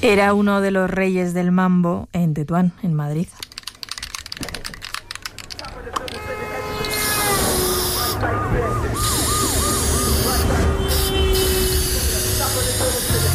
Era uno de los reyes del mambo en Tetuán, en Madrid.